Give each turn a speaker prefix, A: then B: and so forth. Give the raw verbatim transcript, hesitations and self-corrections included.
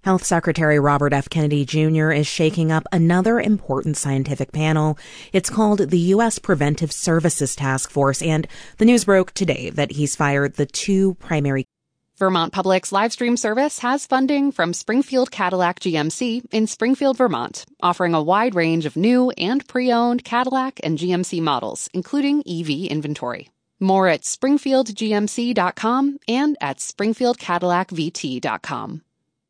A: Health Secretary Robert F. Kennedy Junior is shaking up another important scientific panel. It's called the U S Preventive Services Task Force, and the news broke today that he's fired the two primary.
B: Vermont Public's live stream service has funding from Springfield Cadillac G M C in Springfield, Vermont, offering a wide range of new and pre-owned Cadillac and G M C models, including E V inventory. More at springfield g m c dot com and at springfield cadillac v t dot com.